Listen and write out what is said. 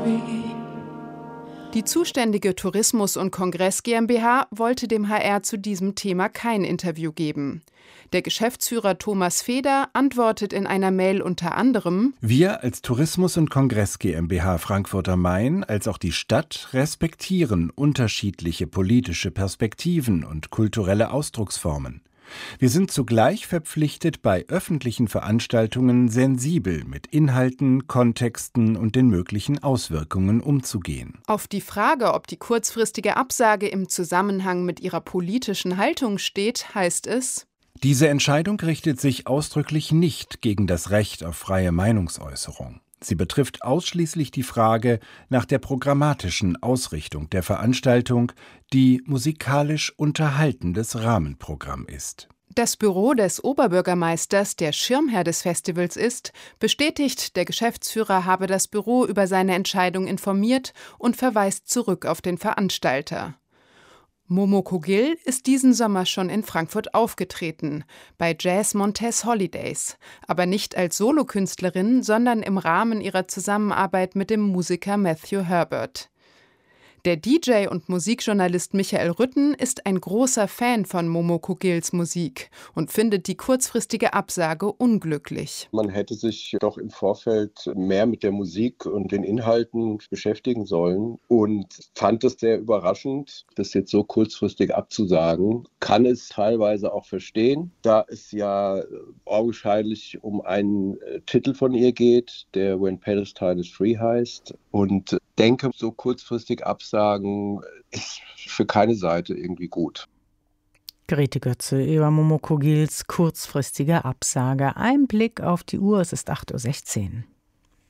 Die zuständige Tourismus- und Kongress GmbH wollte dem HR zu diesem Thema kein Interview geben. Der Geschäftsführer Thomas Feder antwortet in einer Mail unter anderem: Wir als Tourismus- und Kongress GmbH Frankfurt am Main als auch die Stadt respektieren unterschiedliche politische Perspektiven und kulturelle Ausdrucksformen. Wir sind zugleich verpflichtet, bei öffentlichen Veranstaltungen sensibel mit Inhalten, Kontexten und den möglichen Auswirkungen umzugehen. Auf die Frage, ob die kurzfristige Absage im Zusammenhang mit ihrer politischen Haltung steht, heißt es: Diese Entscheidung richtet sich ausdrücklich nicht gegen das Recht auf freie Meinungsäußerung. Sie betrifft ausschließlich die Frage nach der programmatischen Ausrichtung der Veranstaltung, die musikalisch unterhaltendes Rahmenprogramm ist. Das Büro des Oberbürgermeisters, der Schirmherr des Festivals ist, bestätigt, der Geschäftsführer habe das Büro über seine Entscheidung informiert und verweist zurück auf den Veranstalter. Momo Kogil ist diesen Sommer schon in Frankfurt aufgetreten, bei Jazz Montez Holidays, aber nicht als Solokünstlerin, sondern im Rahmen ihrer Zusammenarbeit mit dem Musiker Matthew Herbert. Der DJ und Musikjournalist Michael Rütten ist ein großer Fan von Momo Kogils Musik und findet die kurzfristige Absage unglücklich. Man hätte sich doch im Vorfeld mehr mit der Musik und den Inhalten beschäftigen sollen und fand es sehr überraschend, das jetzt so kurzfristig abzusagen. Kann es teilweise auch verstehen, da es ja augenscheinlich um einen Titel von ihr geht, der When Palestine is Free heißt, und denke, so kurzfristig absagen ist für keine Seite irgendwie gut. Grete Götze über Momo Kogils kurzfristige Absage. Ein Blick auf die Uhr, es ist 8:16 Uhr.